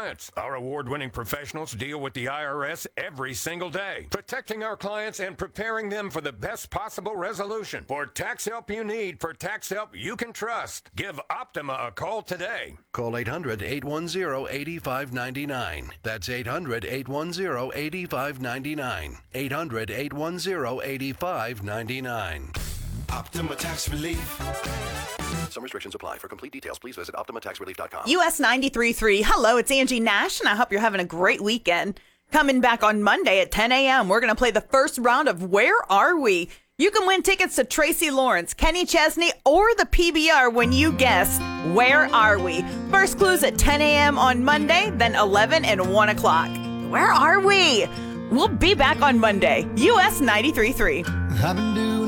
clients. Our award-winning professionals deal with the IRS every single day, protecting our clients and preparing them for the best possible resolution. For tax help you need, for tax help you can trust, give Optima a call today. Call 800-810-8599. That's 800-810-8599. 800-810-8599. Optima Tax Relief. Some restrictions apply. For complete details, please visit OptimaTaxRelief.com. US 93.3. Hello, it's Angie Nash, and I hope you're having a great weekend. Coming back on Monday at 10 a.m., we're going to play the first round of Where Are We? You can win tickets to Tracy Lawrence, Kenny Chesney, or the PBR when you guess Where Are We? First clues at 10 a.m. on Monday, then 11 and 1 o'clock. Where are we? We'll be back on Monday. US 93.3. I've been doing